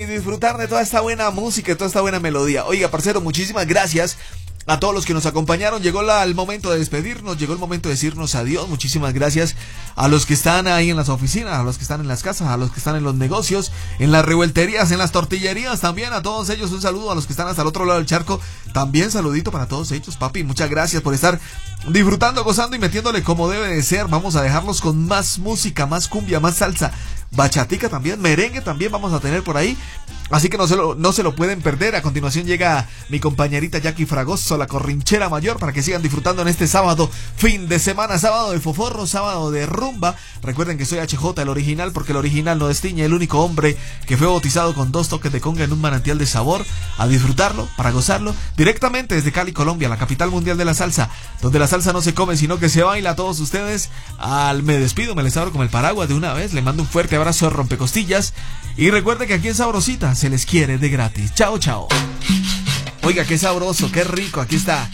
disfrutar de toda esta buena música, de toda esta buena melodía. Oiga, parcero, muchísimas gracias a todos los que nos acompañaron. Llegó el momento de despedirnos, llegó el momento de decirnos adiós. Muchísimas gracias a los que están ahí en las oficinas, a los que están en las casas, a los que están en los negocios, en las revuelterías, en las tortillerías. También a todos ellos un saludo, a los que están hasta el otro lado del charco. También saludito para todos ellos, papi. Muchas gracias por estar disfrutando, gozando y metiéndole como debe de ser. Vamos a dejarlos con más música, más cumbia, más salsa, bachatica también, merengue también vamos a tener por ahí. Así que no se lo pueden perder. A continuación llega mi compañerita Jackie Fragoso, la corrinchera mayor, para que sigan disfrutando en este sábado, fin de semana, sábado de foforro, sábado de rumba. Recuerden que soy HJ, el original, porque el original no destiñe, el único hombre que fue bautizado con 2 toques de conga en un manantial de sabor. A disfrutarlo, para gozarlo, directamente desde Cali, Colombia, la capital mundial de la salsa, donde la salsa no se come, sino que se baila. A todos ustedes, me despido, me les abro como el paraguas de una vez. Les mando un fuerte abrazo, rompecostillas. Y recuerden que aquí en Sabrosita se les quiere de gratis. Chao, chao. Oiga, qué sabroso, qué rico. Aquí está